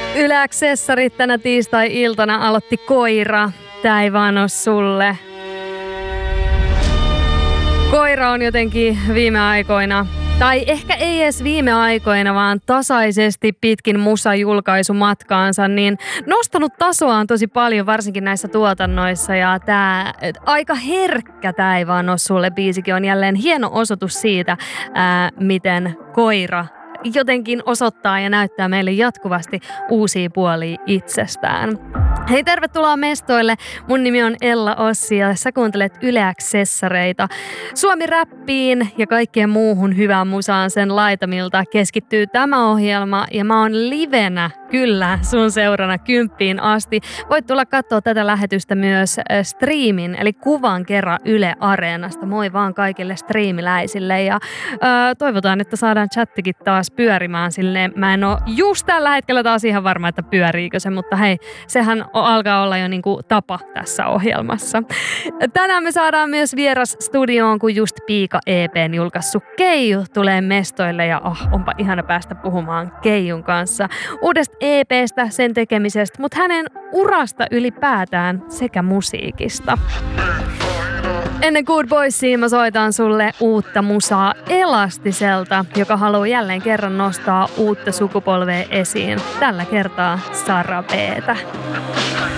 Yle Accessorit tänä tiistai-iltana aloitti Koira. Tää ei vaan oo sulle. Koira on jotenkin viime aikoina, tai ehkä ei edes viime aikoina, vaan tasaisesti pitkin musajulkaisumatkaansa, niin nostanut tasoaan tosi paljon, varsinkin näissä tuotannoissa. Ja tää aika herkkä Tää ei vaan oo sulle -biisikin on jälleen hieno osoitus siitä, miten Koira jotenkin osoittaa ja näyttää meille jatkuvasti uusia puolia itsestään. Hei, tervetuloa mestoille. Mun nimi on Ella Ossi ja sä kuuntelet Yle Accessoreita. Suomi-räppiin ja kaikkeen muuhun hyvään musaan sen laitamilta keskittyy tämä ohjelma ja mä oon livenä kyllä sun seurana 10 asti. Voit tulla katsoa tätä lähetystä myös striimin eli kuvan kerran Yle Areenasta. Moi vaan kaikille striimiläisille ja toivotaan, että saadaan chattikin taas pyörimään silleen. Mä en oo just tällä hetkellä taas ihan varma, että pyöriikö se, mutta hei, sehän alkaa olla jo niinku tapa tässä ohjelmassa. Tänään me saadaan myös vieras studioon, kun just Piika EP:n julkaissut Keiju tulee mestoille ja onpa ihana päästä puhumaan Keijun kanssa uudesta EP:stä, sen tekemisestä, mutta hänen urasta ylipäätään sekä musiikista. Ennen Good Boysia mä soitan sulle uutta musaa Elastiselta, joka haluaa jälleen kerran nostaa uutta sukupolvea esiin. Tällä kertaa Sara B:tä.